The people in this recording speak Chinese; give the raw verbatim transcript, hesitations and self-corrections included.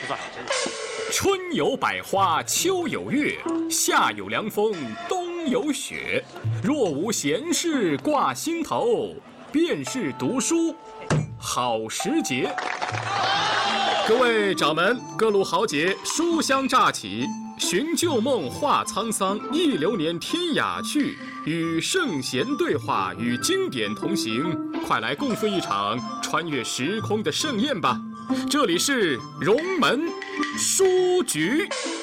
算了，真是。 春有百花，秋有月，夏有凉风，冬有雪。若无闲事挂心头，便是读书好时节。各位掌门，各路豪杰，书香乍起，寻旧梦，话沧桑，忆流年，天涯去。与圣贤对话，与经典同行，快来共赴一场穿越时空的盛宴吧！这里是荣门书局。